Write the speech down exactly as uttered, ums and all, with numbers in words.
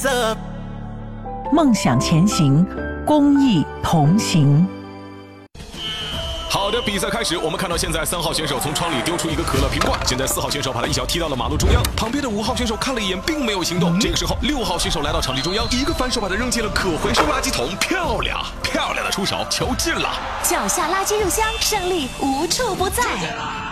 色。 梦想前行，公益同行。 好的，比赛开始，我们看到现在三号选手从窗里丢出一个可乐瓶罐，现在四号选手把他一脚踢到了马路中央，旁边的五号选手看了一眼，并没有行动。这个时候，六号选手来到场地中央，一个反手把他扔进了可回收垃圾桶，漂亮，漂亮的出手，球进了， 脚下垃圾入箱，胜利无处不在。